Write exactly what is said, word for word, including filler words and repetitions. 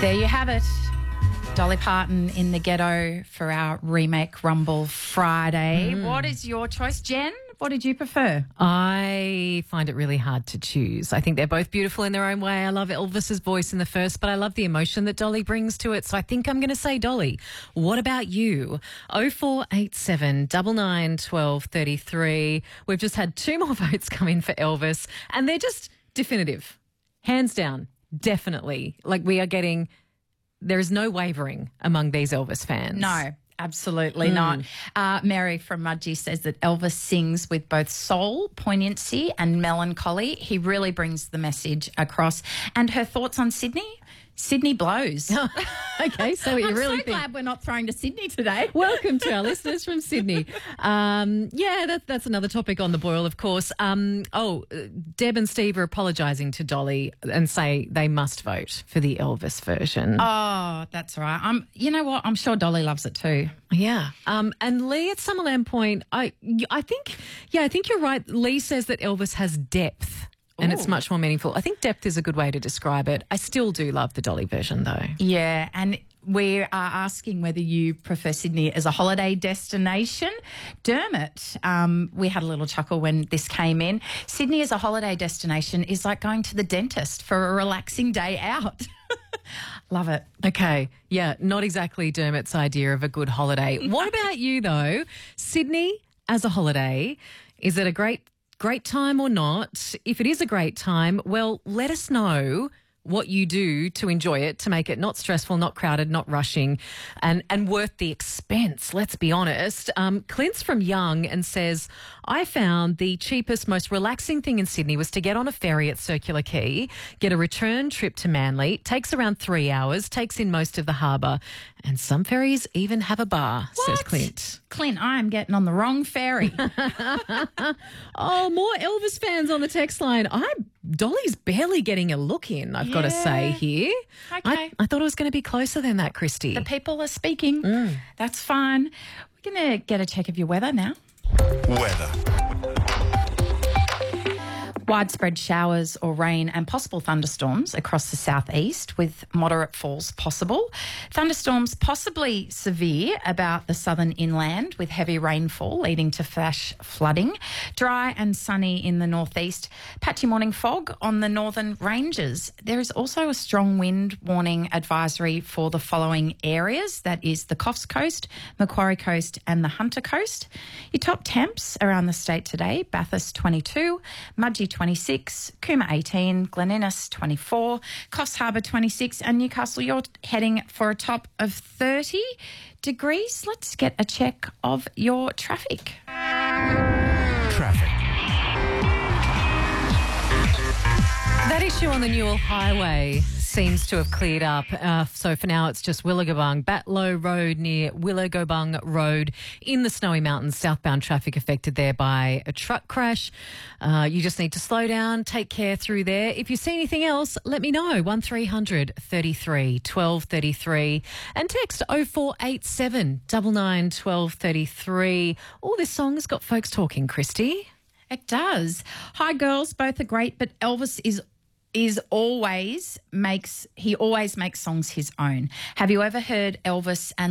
There you have it. Dolly Parton in the Ghetto for our Remake Rumble Friday. Mm. What is your choice, Jen? What did you prefer? I find it really hard to choose. I think they're both beautiful in their own way. I love Elvis's voice in the first, but I love the emotion that Dolly brings to it. So I think I'm going to say Dolly. What about you? oh four eight seven, nine nine, one two three three. We've just had two more votes come in for Elvis, and they're just definitive. Hands down, definitely. Like we are getting, there is no wavering among these Elvis fans. No. Absolutely Mm. not. Uh, Mary from Mudgee says that Elvis sings with both soul, poignancy and melancholy. He really brings the message across. And her thoughts on Sydney? Sydney blows. Okay, so you I'm really so think... glad we're not throwing to Sydney today. Welcome to our listeners from Sydney. Um, yeah, that, that's another topic on the boil, of course. Um, oh, Deb and Steve are apologising to Dolly and say they must vote for the Elvis version. Oh, that's right. I'm. You know what? I'm sure Dolly loves it too. Yeah. Um, and Lee at Summerland Point, I, I think, yeah, I think you're right. Lee says that Elvis has depth. And Ooh. It's much more meaningful. I think depth is a good way to describe it. I still do love the Dolly version, though. Yeah, and we are asking whether you prefer Sydney as a holiday destination. Dermot, um, we had a little chuckle when this came in. Sydney as a holiday destination is like going to the dentist for a relaxing day out. Love it. Okay. Yeah, not exactly Dermot's idea of a good holiday. What about you, though? Sydney as a holiday, is it a great Great time or not? If it is a great time, well, let us know what you do to enjoy it, to make it not stressful, not crowded, not rushing, and, and worth the expense, let's be honest. Um, Clint's from Young and says, I found the cheapest, most relaxing thing in Sydney was to get on a ferry at Circular Quay, get a return trip to Manly, takes around three hours, takes in most of the harbour, and some ferries even have a bar, what? says Clint. Clint, I am getting on the wrong ferry. Oh, more Elvis fans on the text line. I Dolly's barely getting a look in, I've yeah. got to say here. Okay. I, I thought it was going to be closer than that, Christy. The people are speaking. Mm. That's fine. We're going to get a check of your weather now. Weather. Widespread showers or rain and possible thunderstorms across the southeast with moderate falls possible. Thunderstorms possibly severe about the southern inland with heavy rainfall leading to flash flooding. Dry and sunny in the northeast. Patchy morning fog on the northern ranges. There is also a strong wind warning advisory for the following areas. That is the Coffs Coast, Macquarie Coast and the Hunter Coast. Your top temps around the state today: Bathurst twenty-two, Mudgee twenty-six, Cooma eighteen, Glen Innes twenty-four, Coffs Harbour twenty-six, and Newcastle, you're heading for a top of thirty degrees. Let's get a check of your traffic. Traffic. That issue on the Newell Highway seems to have cleared up. Uh, so for now, it's just Willagobung, Batlow Road near Willagobung Road in the Snowy Mountains. Southbound traffic affected there by a truck crash. Uh, you just need to slow down, take care through there. If you see anything else, let me know. one three hundred, thirty-three, twelve thirty-three and text oh four eight seven, nine nine, one two three three. Oh, this song has got folks talking, Christy. It does. Hi, girls. Both are great, but Elvis is is always makes he always makes songs his own. Have you ever heard Elvis and